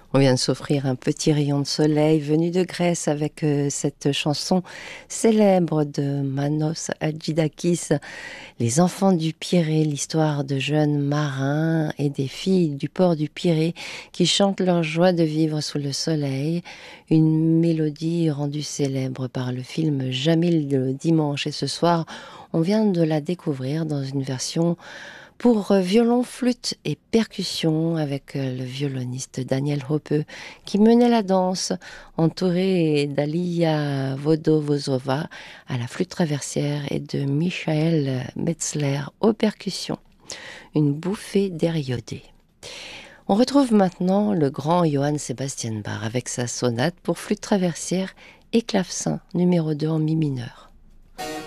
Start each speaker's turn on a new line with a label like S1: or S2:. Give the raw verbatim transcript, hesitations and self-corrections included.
S1: On vient de s'offrir un petit rayon de soleil venu de Grèce avec euh, cette chanson célèbre de Manos Hadjidakis, Les enfants du Pirée, l'histoire de jeunes marins et des filles du port du Pirée qui chantent leur joie de vivre sous le soleil. Une mélodie rendue célèbre par le film Jamil le dimanche. Et ce soir, on vient de la découvrir dans une version pour euh, violon, flûte et percussion avec euh, le violoniste Daniel Hoppe qui menait la danse, entouré d'Alia Vodovozova à la flûte traversière et de Michael Metzler aux percussions. Une bouffée d'air iodé. On retrouve maintenant le grand Johann Sebastian Bach avec sa sonate pour flûte traversière et clavecin numéro deux en mi mineur.